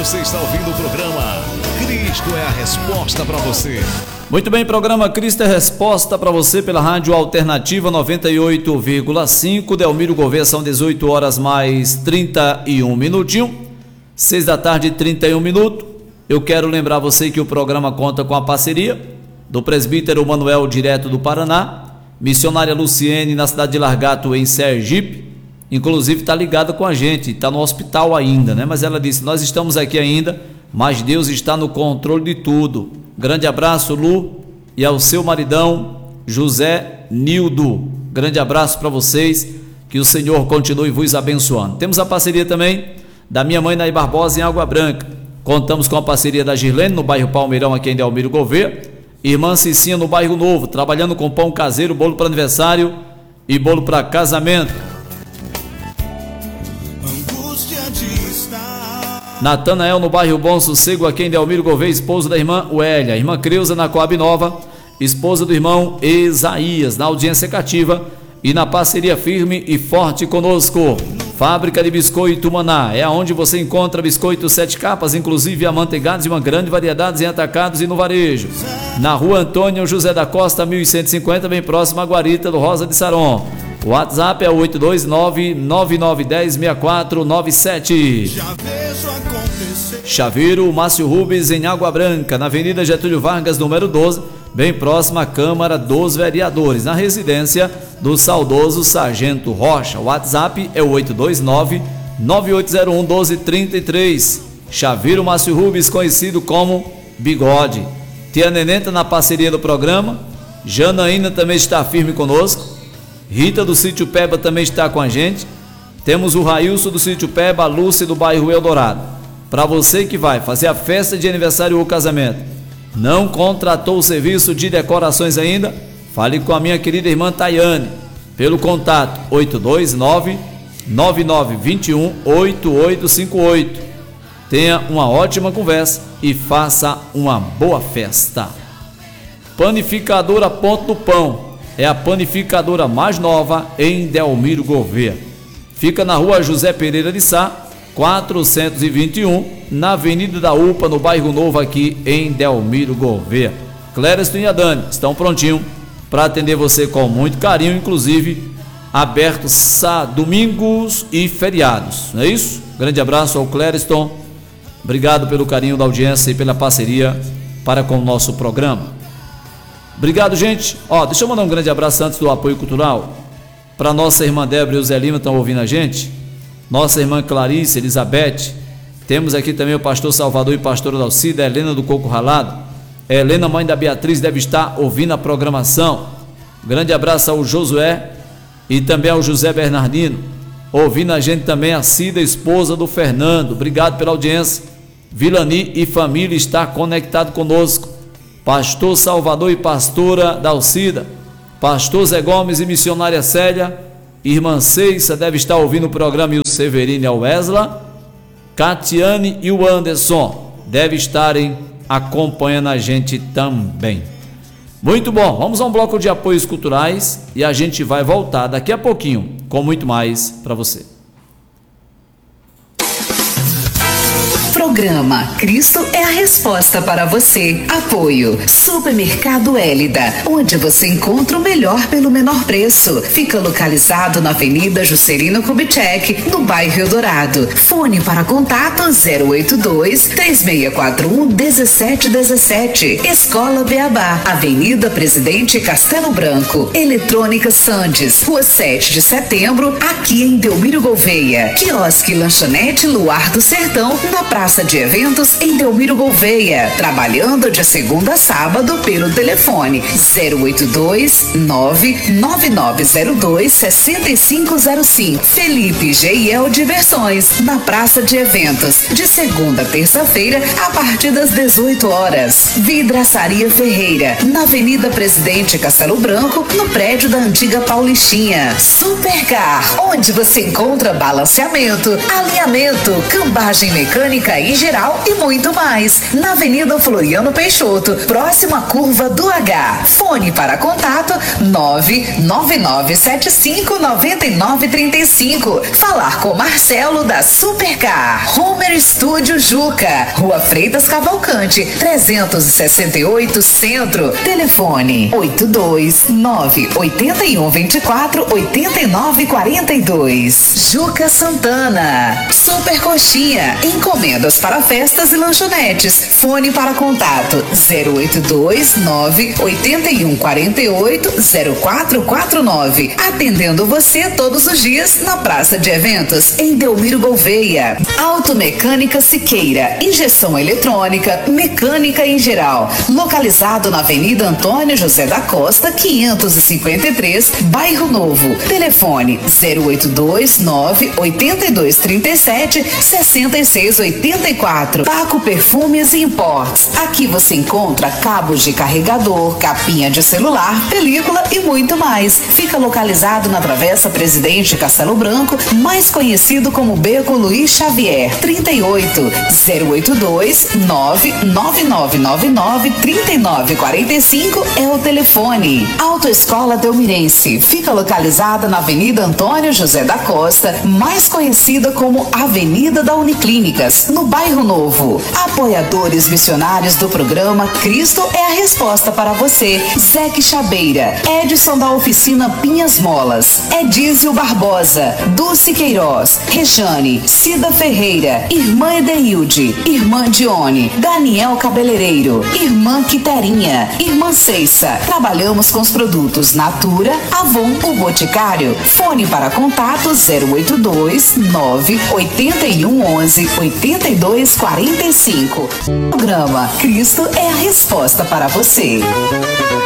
Você está ouvindo o programa Cristo é a Resposta para você. Muito bem, programa Cristo é a Resposta para você pela Rádio Alternativa 98,5. Delmiro Gouveia, são 18 horas mais 31 minutinhos. 6 da tarde, 31 minutos. Eu quero lembrar você que o programa conta com a parceria do presbítero Manuel, direto do Paraná, missionária Luciene, na cidade de Largato, em Sergipe. Inclusive está ligada com a gente, está no hospital ainda, né? Mas ela disse, nós estamos aqui ainda, mas Deus está no controle de tudo. Grande abraço, Lu, e ao seu maridão, José Nildo. Grande abraço para vocês, que o Senhor continue vos abençoando. Temos a parceria também da minha mãe, Nair Barbosa, em Água Branca. Contamos com a parceria da Girlene, no bairro Palmeirão, aqui em Delmiro Gouveia. Irmã Cicinha, no bairro Novo, trabalhando com pão caseiro, bolo para aniversário e bolo para casamento. Natanael, no bairro Bom Sossego, aqui em Delmiro Gouveia, esposa da irmã Uélia. Irmã Creuza, na Coab Nova, esposa do irmão Isaías, na audiência cativa e na parceria firme e forte conosco. Fábrica de Biscoito Maná, é onde você encontra biscoitos 7 capas, inclusive amanteigados e uma grande variedade em atacados e no varejo. Na rua Antônio José da Costa, 1150, bem próximo à Guarita do Rosa de Saron. O WhatsApp é o 829-9910-6497. Chaveiro Márcio Rubens, em Água Branca, na Avenida Getúlio Vargas, número 12, bem próximo à Câmara dos Vereadores, na residência do saudoso Sargento Rocha. O WhatsApp é o 829-9801-1233. Chaveiro Márcio Rubens, conhecido como Bigode. Tia Nenenta na parceria do programa. Janaína também está firme conosco. Rita do Sítio Peba também está com a gente. Temos o Railson do Sítio Peba, a Lúcia do bairro Eldorado. Para você que vai fazer a festa de aniversário ou casamento, não contratou o serviço de decorações ainda, fale com a minha querida irmã Tayane, pelo contato 829-9921-8858. Tenha uma ótima conversa e faça uma boa festa. Panificadora Ponto do Pão é a panificadora mais nova em Delmiro Gouveia. Fica na rua José Pereira de Sá, 421, na Avenida da UPA, no bairro Novo, aqui em Delmiro Gouveia. Clériston e a Dani estão prontinhos para atender você com muito carinho, inclusive aberto domingos e feriados, não é isso? Grande abraço ao Clériston, obrigado pelo carinho da audiência e pela parceria para com o nosso programa. Obrigado, gente. Deixa eu mandar um grande abraço antes do apoio cultural para nossa irmã Débora e o Zé Lima, estão ouvindo a gente, nossa irmã Clarice, Elizabeth. Temos aqui também o pastor Salvador e pastora Dalcida, Helena do Coco Ralado. Helena, mãe da Beatriz, deve estar ouvindo a programação. Grande abraço ao Josué e também ao José Bernardino, ouvindo a gente também a Cida, esposa do Fernando. Obrigado pela audiência. Vilani e família está conectado conosco. Pastor Salvador e pastora Dalcida, pastor Zé Gomes e missionária Célia, irmã Ceissa deve estar ouvindo o programa, e o Severino e a Wesla, Catiane e o Anderson deve estarem acompanhando a gente também. Muito bom, vamos a um bloco de apoios culturais e a gente vai voltar daqui a pouquinho com muito mais para você. Programa Cristo é a Resposta para você. Apoio Supermercado Hélida, onde você encontra o melhor pelo menor preço. Fica localizado na Avenida Juscelino Kubitschek, no bairro Eldorado. Fone para contato 082-3641-1717. Escola Beabá, Avenida Presidente Castelo Branco. Eletrônica Sandes, Rua 7 de Setembro, aqui em Delmiro Gouveia. Quiosque Lanchonete Luar do Sertão, na Praça de Eventos em Delmiro Gouveia, trabalhando de segunda a sábado pelo telefone 082-99902-6505. Felipe G&L Diversões, na Praça de Eventos, de segunda a terça-feira, a partir das 18 horas. Vidraçaria Ferreira, na Avenida Presidente Castelo Branco, no prédio da antiga Paulistinha. Supercar, onde você encontra balanceamento, alinhamento, cambagem mecânica e em geral e muito mais. Na Avenida Floriano Peixoto, próximo à curva do H. Fone para contato 999759935. Falar com Marcelo da Supercar. Homer Studio Juca, Rua Freitas Cavalcante, 368 Centro. Telefone 829-8124-8942. Juca Santana. Super Coxinha. Encomendas para festas e lanchonetes. Fone para contato 082-9-8148-0449. Atendendo você todos os dias na Praça de Eventos, em Delmiro Gouveia. Automecânica Siqueira. Injeção eletrônica, mecânica em geral. Localizado na Avenida Antônio José da Costa, 553, Bairro Novo. Telefone 082-9-8237-6684. Paco Perfumes e Imports. Aqui você encontra cabos de carregador, capinha de celular, película e muito mais. Fica localizado na Travessa Presidente Castelo Branco, mais conhecido como Beco Luiz Xavier. 38-082-99999-3945 é o telefone. Autoescola Delmirense. Fica localizada na Avenida Antônio José da Costa, mais conhecida como Avenida da Uniclínicas, no Bairro Novo. Apoiadores missionários do programa Cristo é a Resposta para você. Zeque Chabeira, Edson da Oficina Pinhas Molas, Edísio Barbosa, Dulce Queiroz, Rejane, Cida Ferreira, Irmã Edeilde, Irmã Dione, Daniel Cabeleireiro, Irmã Quiterinha, Irmã Ceissa. Trabalhamos com os produtos Natura, Avon, o Boticário. Fone para contato 082-9-8111-8245. Programa Cristo é a Resposta para você.